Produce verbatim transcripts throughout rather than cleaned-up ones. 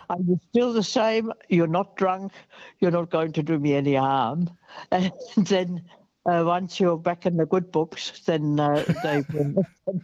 Are you still the same? You're not drunk. You're not going to do me any harm. And then uh, once you're back in the good books, then uh, they will.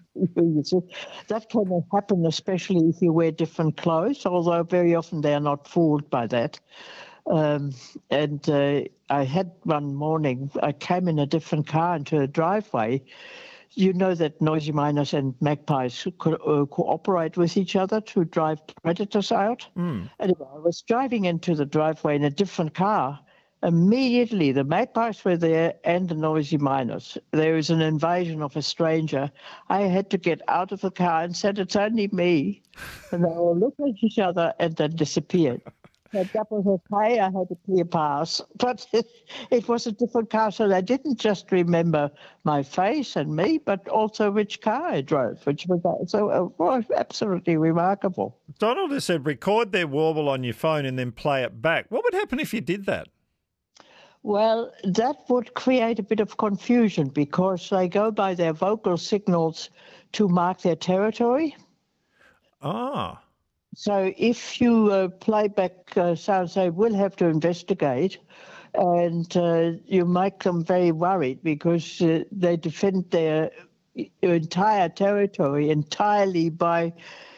That can happen, especially if you wear different clothes, although very often they are not fooled by that. Um, and uh, I had one morning, I came in a different car into a driveway. You know that noisy miners and magpies co- uh, cooperate with each other to drive predators out. Mm. Anyway, I was driving into the driveway in a different car. Immediately, the magpies were there and the noisy miners. There was an invasion of a stranger. I had to get out of the car and said, "It's only me." And they all looked at each other and then disappeared. That that was okay. I had a clear pass, but it, it was a different car, so they didn't just remember my face and me, but also which car I drove, which was so it was absolutely remarkable. Donald has said record their warble on your phone and then play it back. What would happen if you did that? Well, that would create a bit of confusion because they go by their vocal signals to mark their territory. Ah. So if you uh, play back uh, sounds, they will have to investigate, and uh, you make them very worried because uh, they defend their entire territory entirely by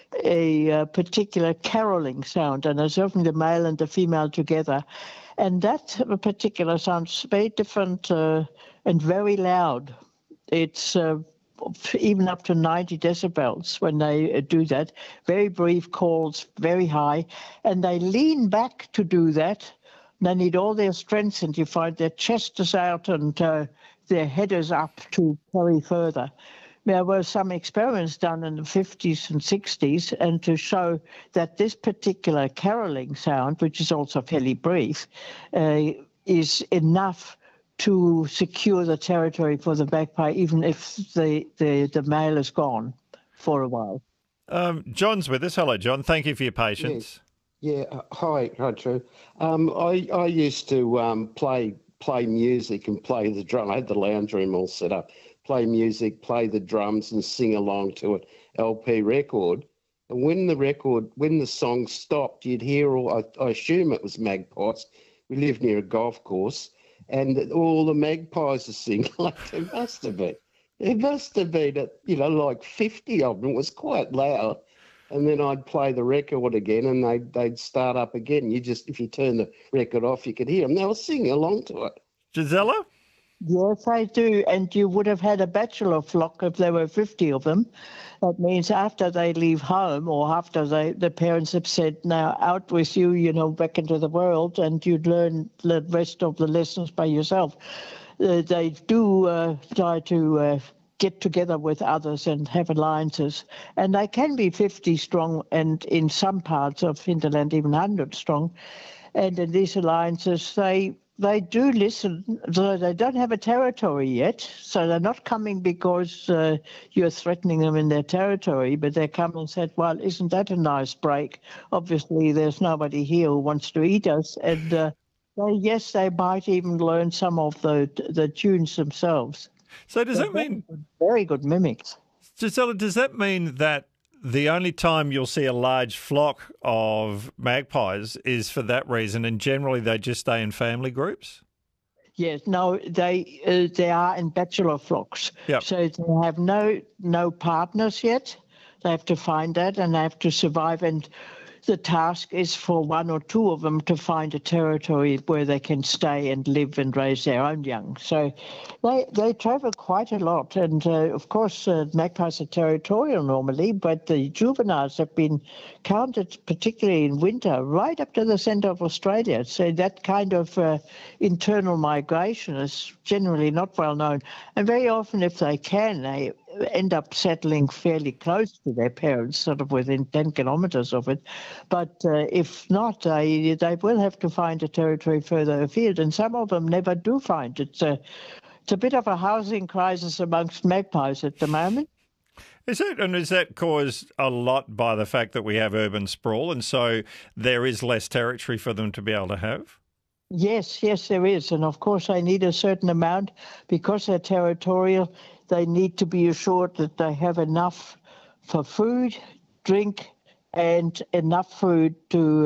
a uh, particular caroling sound, and it's often the male and the female together. And that particular sound's very different uh, and very loud. It's uh, even up to ninety decibels when they do that. Very brief calls, very high. And they lean back to do that. They need all their strength, and you find their chest is out and uh, their head is up to carry further. There were some experiments done in the fifties and sixties, and to show that this particular caroling sound, which is also fairly brief, uh, is enough to secure the territory for the magpie, even if the, the, the male is gone for a while. Um, John's with us. Hello, John. Thank you for your patience. Yeah, yeah. Uh, hi, hi, Drew. Um, I I used to um, play play music and play the drum. I had the lounge room all set up. Play music, play the drums, and sing along to it. L P record. And when the record, when the song stopped, you'd hear all. I, I assume it was magpies. We lived near a golf course. And all the magpies are singing, like there must have been. There must have been, you know, like fifty of them. It was quite loud. And then I'd play the record again and they'd, they'd start up again. You just, if you turn the record off, you could hear them. They were singing along to it. Gisela? Yes, I do. And you would have had a bachelor flock if there were fifty of them. That means after they leave home or after they, the parents have said, now out with you, you know, back into the world, and you'd learn the rest of the lessons by yourself. Uh, they do uh, try to uh, get together with others and have alliances. And they can be fifty strong and in some parts of hinterland even one hundred strong. And in these alliances, they They do listen, though they don't have a territory yet, so they're not coming because uh, you're threatening them in their territory, but they come and said, well, isn't that a nice break? Obviously, there's nobody here who wants to eat us, and uh, they, yes, they might even learn some of the the tunes themselves. So does They're that mean, very good mimics. Gisela, does that mean that the only time you'll see a large flock of magpies is for that reason, and generally they just stay in family groups? Yes, no, they uh, they are in bachelor flocks. Yep. So they have no no partners yet. They have to find that, and they have to survive. And the task is for one or two of them to find a territory where they can stay and live and raise their own young. So they they travel quite a lot. And uh, of course, uh, magpies are territorial normally, but the juveniles have been counted, particularly in winter, right up to the centre of Australia. So that kind of uh, internal migration is generally not well known. And very often, if they can, they end up settling fairly close to their parents, sort of within ten kilometres of it. But uh, if not, they, they will have to find a territory further afield, and some of them never do find it. It's a, it's a bit of a housing crisis amongst magpies at the moment. Is it, and is that caused a lot by the fact that we have urban sprawl, and so there is less territory for them to be able to have? Yes, yes, there is. And of course, they need a certain amount because they're territorial. They need to be assured that they have enough for food, drink, and enough food to